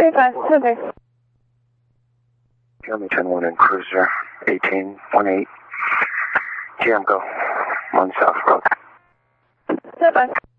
Center. Jeremy 10-1 and Cruiser 1818. GM go. On South Road. Bye-bye.